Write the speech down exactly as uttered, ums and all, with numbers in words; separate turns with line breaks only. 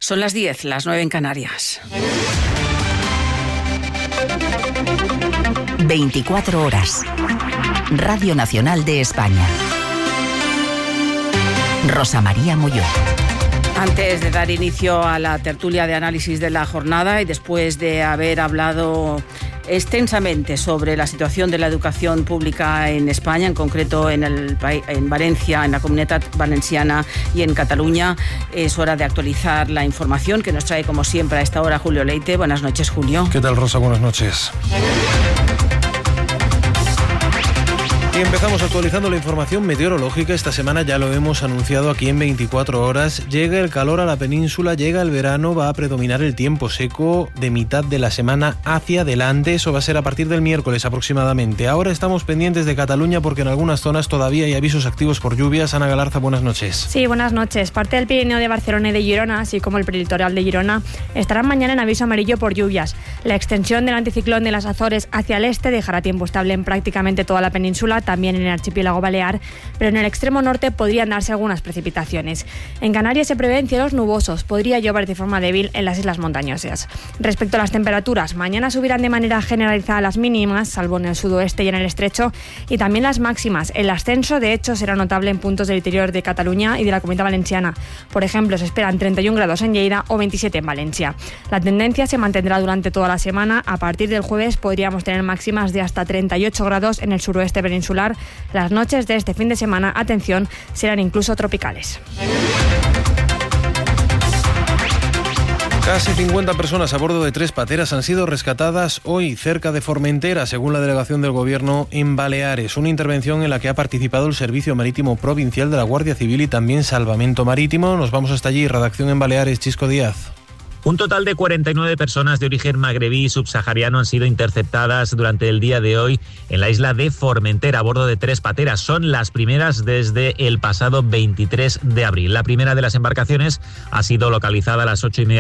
Son las diez, las nueve en Canarias.
veinticuatro horas. Radio Nacional de España. Rosa María Molló.
Antes de dar inicio a la tertulia de análisis de la jornada y después de haber hablado extensamente sobre la situación de la educación pública en España, en concreto en, el, en Valencia, en la Comunitat Valenciana y en Cataluña, es hora de actualizar la información que nos trae, como siempre, a esta hora Julio Leite. Buenas noches, Julio.
¿Qué tal, Rosa? Buenas noches. Y empezamos actualizando la información meteorológica. Esta semana ya lo hemos anunciado aquí en veinticuatro horas. Llega el calor a la península, llega el verano, va a predominar el tiempo seco de mitad de la semana hacia adelante. Eso va a ser a partir del miércoles aproximadamente. Ahora estamos pendientes de Cataluña porque en algunas zonas todavía hay avisos activos por lluvias. Ana Galarza, buenas noches.
Sí, buenas noches. Parte del Pirineo de Barcelona y de Girona, así como el prelitoral de Girona, estarán mañana en aviso amarillo por lluvias. La extensión del anticiclón de las Azores hacia el este dejará tiempo estable en prácticamente toda la península, también en el archipiélago balear, pero en el extremo norte podrían darse algunas precipitaciones. En Canarias se prevén cielos nubosos, podría llover de forma débil en las islas montañosas. Respecto a las temperaturas, mañana subirán de manera generalizada las mínimas, salvo en el sudoeste y en el estrecho, y también las máximas. El ascenso, de hecho, será notable en puntos del interior de Cataluña y de la Comunidad Valenciana. Por ejemplo, se esperan treinta y un grados en Lleida o veintisiete en Valencia. La tendencia se mantendrá durante toda la semana. A partir del jueves podríamos tener máximas de hasta treinta y ocho grados en el suroeste peninsular. Las noches de este fin de semana, atención, serán incluso tropicales.
Casi cincuenta personas a bordo de tres pateras han sido rescatadas hoy cerca de Formentera, según la delegación del Gobierno en Baleares. Una intervención en la que ha participado el Servicio Marítimo Provincial de la Guardia Civil y también Salvamento Marítimo. Nos vamos hasta allí. Redacción en Baleares, Chisco Díaz.
Un total de cuarenta y nueve personas de origen magrebí y subsahariano han sido interceptadas durante el día de hoy en la isla de Formentera a bordo de tres pateras. Son las primeras desde el pasado veintitrés de abril. La primera de las embarcaciones ha sido localizada a las ocho y media